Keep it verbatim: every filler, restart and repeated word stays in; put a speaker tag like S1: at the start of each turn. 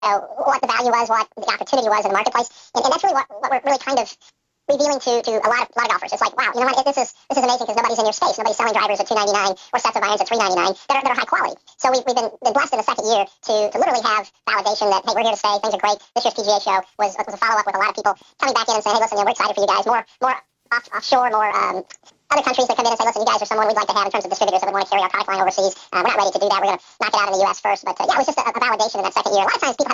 S1: know, what the value was, what the opportunity was in the marketplace, and, and that's really what, what we're really kind of revealing to, to a lot of a lot of golfers. It's like, wow, you know what? This is this is amazing because nobody's in your space. Nobody's selling drivers at two ninety-nine or sets of irons at three ninety-nine that are, that are high quality. So we've, we've been, been blessed in the second year to, to literally have validation that, hey, we're here to stay. Things are great. This year's P G A show was was a follow up with a lot of people coming back in and saying, hey, listen, you know, we're excited for you guys. More more off, offshore, more um, other countries that come in and say, listen, you guys are someone we'd like to have in terms of distributors that would want to carry our product line overseas. Uh, we're not ready to do that. We're going to knock it out in the U S first. But uh, yeah, it was just a, a validation in that second year. A lot of times people have